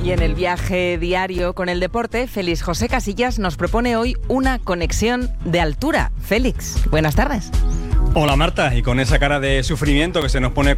Y en el viaje diario con el deporte, Félix José Casillas nos propone hoy una conexión de altura. Félix, buenas tardes. Hola Marta, y con esa cara de sufrimiento que se nos pone